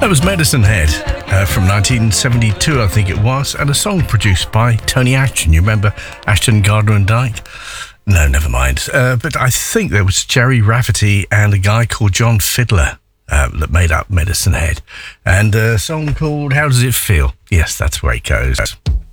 That was Medicine Head from 1972, I think it was, and a song produced by Tony Ashton. You remember Ashton, Gardner and Dyke? No, never mind. But I think there was Jerry Rafferty and a guy called John Fiddler that made up Medicine Head. And a song called How Does It Feel? Yes, that's where it goes.